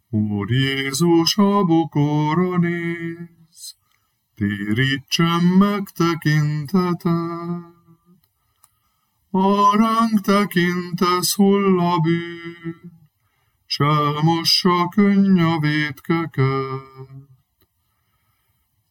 Úr Jézus, a bukorra néz, térítsen meg tekinteted. Ha ránk tekintesz, hull a bűn, s elmossa könny a vétkeket.